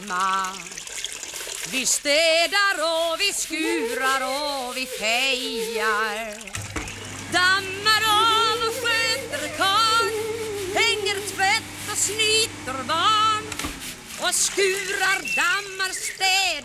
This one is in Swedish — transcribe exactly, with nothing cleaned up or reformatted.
hemma. Vi städar och vi skurar och vi fejar, dammar av och sköter karl, hänger tvätt och snyter barn och skurar, dammar, städar